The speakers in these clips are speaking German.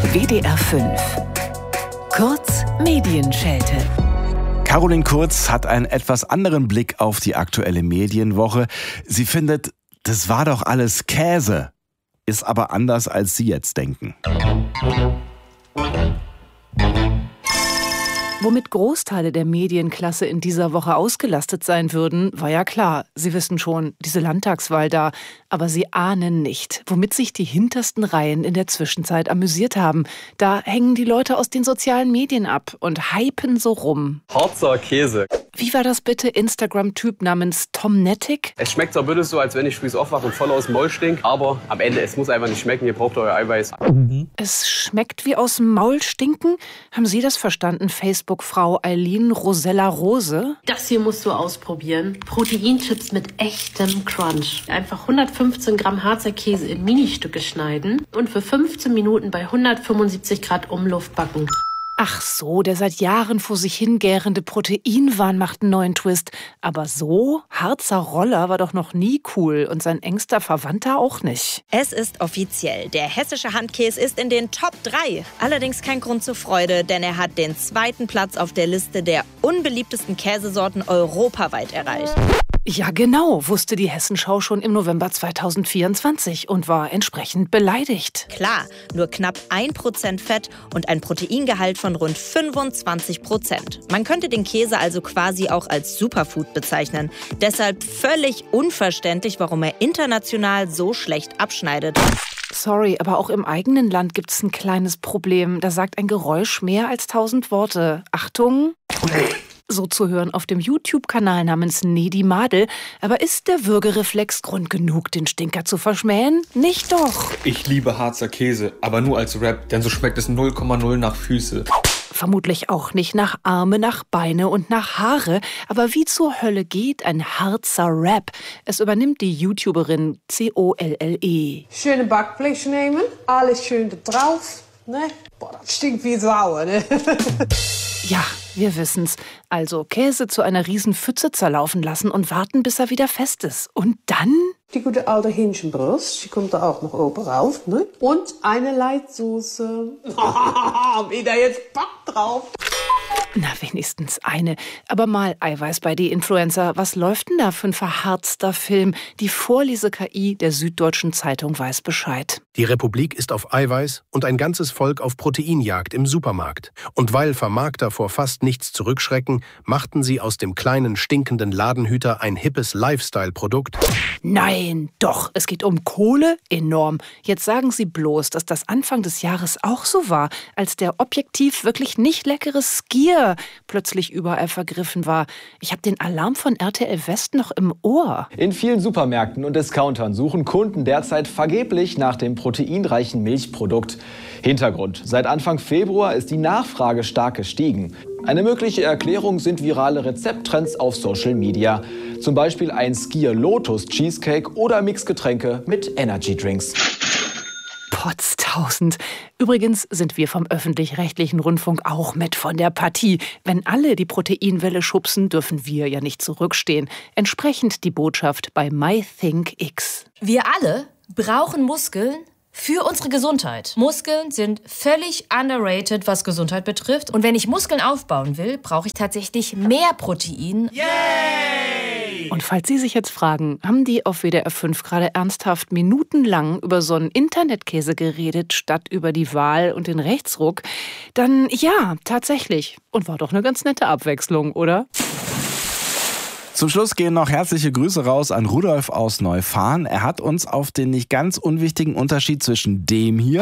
WDR 5. Kurz Medienschelte. Caroline Kurz hat einen etwas anderen Blick auf die aktuelle Medienwoche. Sie findet, das war doch alles Käse. Ist aber anders, als Sie jetzt denken. Womit Großteile der Medienklasse in dieser Woche ausgelastet sein würden, war ja klar. Sie wissen schon, diese Landtagswahl da. Aber sie ahnen nicht, womit sich die hintersten Reihen in der Zwischenzeit amüsiert haben. Da hängen die Leute aus den sozialen Medien ab und hypen so rum. Harzer Käse. Wie war das bitte? Instagram-Typ namens Tom Nettig? Es schmeckt zwar bitte so, als wenn ich früh aufwache und voll aus dem Maul stink, aber am Ende, es muss einfach nicht schmecken. Ihr braucht euer Eiweiß. Es schmeckt wie aus dem Maul stinken? Haben Sie das verstanden, Facebook-Frau Eileen Rosella Rose? Das hier musst du ausprobieren. Proteinchips mit echtem Crunch. Einfach 115 Gramm Harzer Käse in Ministücke schneiden und für 15 Minuten bei 175 Grad Umluft backen. Ach so, der seit Jahren vor sich hingärende Proteinwahn macht einen neuen Twist. Aber so, Harzer Roller war doch noch nie cool und sein engster Verwandter auch nicht. Es ist offiziell. Der hessische Handkäse ist in den Top 3. Allerdings kein Grund zur Freude, denn er hat den 2. Platz auf der Liste der unbeliebtesten Käsesorten europaweit erreicht. Ja genau, wusste die Hessenschau schon im November 2024 und war entsprechend beleidigt. Klar, nur knapp 1% Fett und ein Proteingehalt von rund 25%. Man könnte den Käse also quasi auch als Superfood bezeichnen. Deshalb völlig unverständlich, warum er international so schlecht abschneidet. Sorry, aber auch im eigenen Land gibt's ein kleines Problem. Da sagt ein Geräusch mehr als 1000 Worte. Achtung! So zu hören auf dem YouTube-Kanal namens Nedi Madel. Aber ist der Würgereflex Grund genug, den Stinker zu verschmähen? Nicht doch. Ich liebe Harzer Käse, aber nur als Rap, denn so schmeckt es 0,0 nach Füße. Vermutlich auch nicht nach Arme, nach Beine und nach Haare. Aber wie zur Hölle geht ein Harzer Rap? Es übernimmt die YouTuberin COLLE. Schöne Backblech nehmen, alles schön da drauf. Ne? Boah, das stinkt wie Sau, ne? Ja, wir wissen's. Also Käse zu einer riesen Pfütze zerlaufen lassen und warten, bis er wieder fest ist. Und dann? Die gute alte Hähnchenbrust, die kommt da auch noch oben rauf, ne? Und eine Leitsoße. Wieder jetzt Back drauf. Na, wenigstens eine. Aber mal Eiweiß bei die Influencer. Was läuft denn da für ein verharzter Film? Die Vorlese-KI der Süddeutschen Zeitung weiß Bescheid. Die Republik ist auf Eiweiß und ein ganzes Volk auf Proteinjagd im Supermarkt. Und weil Vermarkter vor fast nichts zurückschrecken, machten sie aus dem kleinen, stinkenden Ladenhüter ein hippes Lifestyle-Produkt. Nein, doch, es geht um Kohle? Enorm. Jetzt sagen Sie bloß, dass das Anfang des Jahres auch so war, als der objektiv wirklich nicht leckere Skier plötzlich überall vergriffen war. Ich habe den Alarm von RTL West noch im Ohr. In vielen Supermärkten und Discountern suchen Kunden derzeit vergeblich nach dem proteinreichen Milchprodukt. Hintergrund: Seit Anfang Februar ist die Nachfrage stark gestiegen. Eine mögliche Erklärung sind virale Rezepttrends auf Social Media. Zum Beispiel ein Skier Lotus Cheesecake oder Mixgetränke mit Energy Drinks. Potztausend. Übrigens sind wir vom öffentlich-rechtlichen Rundfunk auch mit von der Partie. Wenn alle die Proteinwelle schubsen, dürfen wir ja nicht zurückstehen. Entsprechend die Botschaft bei MyThinkX. Wir alle brauchen Muskeln für unsere Gesundheit. Muskeln sind völlig underrated, was Gesundheit betrifft. Und wenn ich Muskeln aufbauen will, brauche ich tatsächlich mehr Protein. Yay! Und falls Sie sich jetzt fragen, haben die auf WDR 5 gerade ernsthaft minutenlang über so einen Internetkäse geredet, statt über die Wahl und den Rechtsruck? Dann ja, tatsächlich. Und war doch eine ganz nette Abwechslung, oder? Zum Schluss gehen noch herzliche Grüße raus an Rudolf aus Neufahrn. Er hat uns auf den nicht ganz unwichtigen Unterschied zwischen dem hier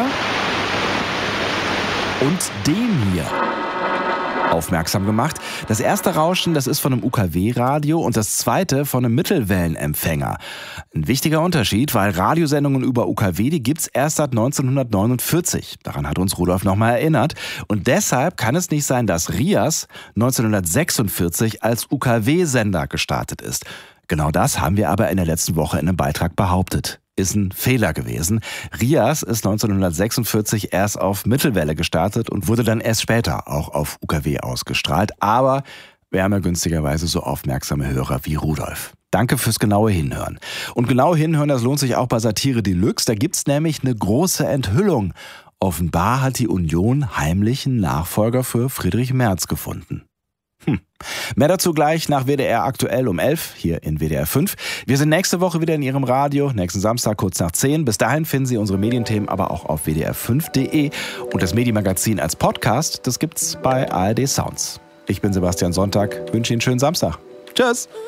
und dem hier aufmerksam gemacht. Das erste Rauschen, das ist von einem UKW-Radio und das zweite von einem Mittelwellenempfänger. Ein wichtiger Unterschied, weil Radiosendungen über UKW, die gibt's erst seit 1949. Daran hat uns Rudolf nochmal erinnert. Und deshalb kann es nicht sein, dass RIAS 1946 als UKW-Sender gestartet ist. Genau das haben wir aber in der letzten Woche in einem Beitrag behauptet. Ist ein Fehler gewesen. RIAS ist 1946 erst auf Mittelwelle gestartet und wurde dann erst später auch auf UKW ausgestrahlt. Aber wir haben ja günstigerweise so aufmerksame Hörer wie Rudolf. Danke fürs genaue Hinhören. Und genau hinhören, das lohnt sich auch bei Satire Deluxe. Da gibt's nämlich eine große Enthüllung. Offenbar hat die Union heimlich einen Nachfolger für Friedrich Merz gefunden. Mehr dazu gleich nach WDR aktuell um 11 hier in WDR 5. Wir sind nächste Woche wieder in Ihrem Radio, nächsten Samstag kurz nach 10. Bis dahin finden Sie unsere Medienthemen aber auch auf wdr5.de und das Medienmagazin als Podcast, das gibt's bei ARD Sounds. Ich bin Sebastian Sonntag, wünsche Ihnen einen schönen Samstag. Tschüss!